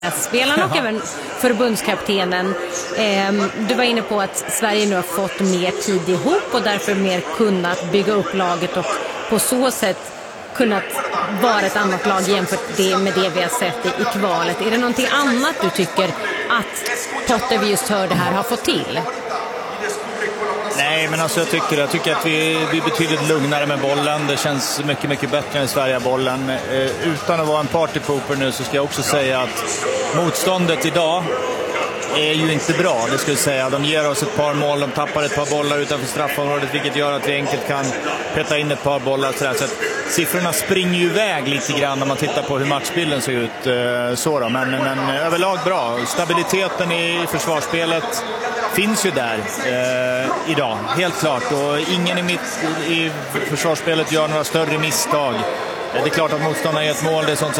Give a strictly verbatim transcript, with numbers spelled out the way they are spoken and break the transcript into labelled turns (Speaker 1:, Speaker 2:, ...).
Speaker 1: spelarna och även förbundskaptenen. Du var inne på att Sverige nu har fått mer tid ihop och därför mer kunnat bygga upp laget och på så sätt kunnat vara ett annat lag jämfört med det vi har sett i kvalet. Är det någonting annat du tycker att Potter, vi just hörde här, har fått till?
Speaker 2: Nej, men alltså jag tycker, jag tycker att vi, vi är betydligt lugnare med bollen. Det känns mycket, mycket bättre än Sverige bollen. Eh, utan att vara en partypooper nu så ska jag också säga att motståndet idag är ju inte bra, det skulle jag säga. De ger oss ett par mål, de tappar ett par bollar utanför straffområdet, vilket gör att vi enkelt kan peta in ett par bollar. Så, så att siffrorna springer ju iväg lite grann när man tittar på hur matchbilden ser ut. Eh, så då. Men, men överlag bra. Stabiliteten i försvarsspelet finns ju där eh, idag, helt klart. Och ingen i, mitt, i försvarsspelet gör några större misstag. Det är klart att motståndarna gör ett mål, det är sånt som